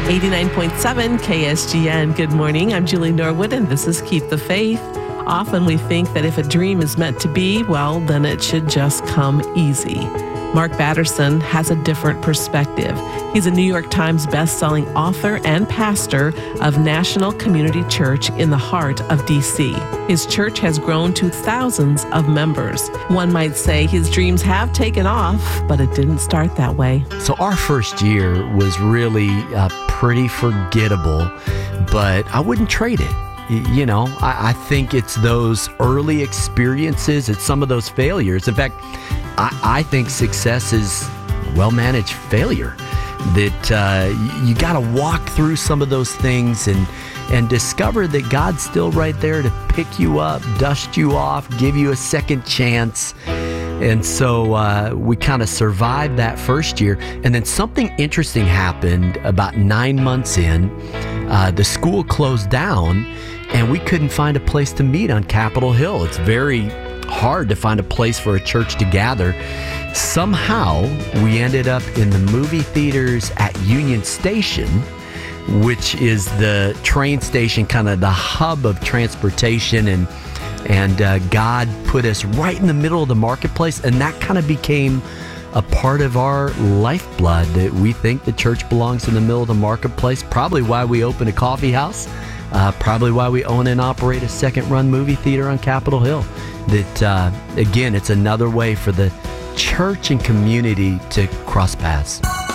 89.7 KSGN. Good morning. I'm Julie Norwood, and this is Keep the Faith. Often we think that if a dream is meant to be, well, then it should just come easy. Mark Batterson has a different perspective. He's a New York Times best-selling author and pastor of National Community Church in the heart of D.C. His church has grown to thousands of members. One might say his dreams have taken off, but it didn't start that way. So our first year was really pretty forgettable, but I wouldn't trade it. You know, I think it's those early experiences, it's some of those failures. In fact, I think success is well-managed failure. That you got to walk through some of those things and discover that God's still right there to pick you up, dust you off, give you a second chance. And so we kind of survived that first year. And then something interesting happened about 9 months in. The school closed down and we couldn't find a place to meet on Capitol Hill. It's very hard to find a place for a church to gather. Somehow we ended up in the movie theaters at Union Station, which is the train station, kind of the hub of transportation, and God put us right in the middle of the marketplace, and that kind of became a part of our lifeblood, that we think the church belongs in the middle of the marketplace. Probably why we opened a coffee house, probably why we own and operate a second-run movie theater on Capitol Hill. That, again, it's another way for the church and community to cross paths.